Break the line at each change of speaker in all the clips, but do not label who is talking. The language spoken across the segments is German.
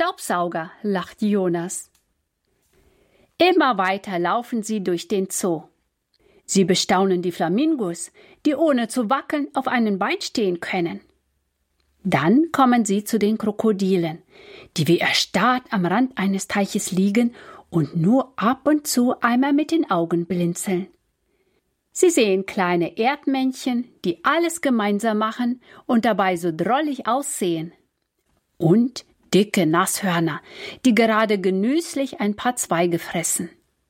Staubsauger, lacht Jonas. Immer weiter laufen sie durch den Zoo. Sie bestaunen die Flamingos, die ohne zu wackeln auf einem Bein stehen können. Dann kommen sie zu den Krokodilen, die wie erstarrt am Rand eines Teiches liegen und nur ab und zu einmal mit den Augen blinzeln. Sie sehen kleine Erdmännchen, die alles gemeinsam machen und dabei so drollig aussehen. Und dicke Nashörner, die gerade genüsslich ein paar Zweige fressen.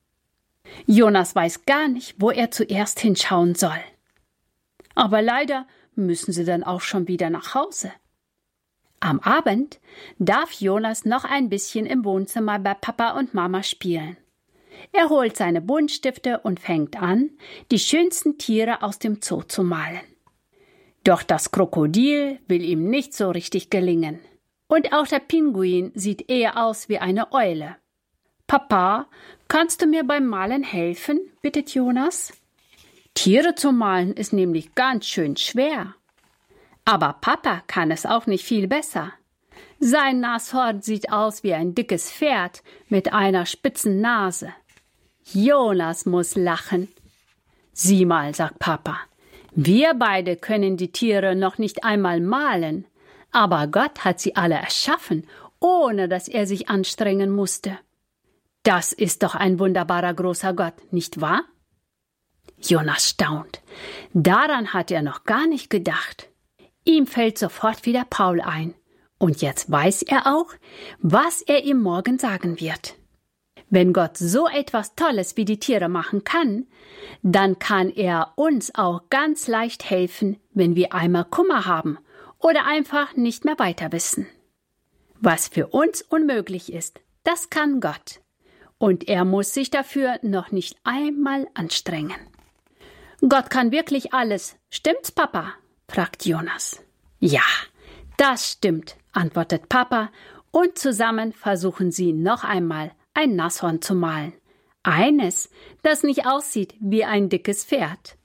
Jonas weiß gar nicht, wo er zuerst hinschauen soll. Aber leider müssen sie dann auch schon wieder nach Hause. Am Abend darf Jonas noch ein bisschen im Wohnzimmer bei Papa und Mama spielen. Er holt seine Buntstifte und fängt an, die schönsten Tiere aus dem Zoo zu malen. Doch das Krokodil will ihm nicht so richtig gelingen. Und auch der Pinguin sieht eher aus wie eine Eule. »Papa, kannst du mir beim Malen helfen?« bittet Jonas. Tiere zu malen ist nämlich ganz schön schwer. Aber Papa kann es auch nicht viel besser. Sein Nashorn sieht aus wie ein dickes Pferd mit einer spitzen Nase. Jonas muss lachen. »Sieh mal«, sagt Papa, »wir beide können die Tiere noch nicht einmal malen, aber Gott hat sie alle erschaffen, ohne dass er sich anstrengen musste. Das ist doch ein wunderbarer großer Gott, nicht wahr?« Jonas staunt. Daran hat er noch gar nicht gedacht. Ihm fällt sofort wieder Paul ein. Und jetzt weiß er auch, was er ihm morgen sagen wird. Wenn Gott so etwas Tolles wie die Tiere machen kann, dann kann er uns auch ganz leicht helfen, wenn wir einmal Kummer haben oder einfach nicht mehr weiter wissen. Was für uns unmöglich ist, das kann Gott. Und er muss sich dafür noch nicht einmal anstrengen. »Gott kann wirklich alles. Stimmt's, Papa?« fragt Jonas. »Ja, das stimmt«, antwortet Papa, und zusammen versuchen sie noch einmal ein Nashorn zu malen. Eines, das nicht aussieht wie ein dickes Pferd.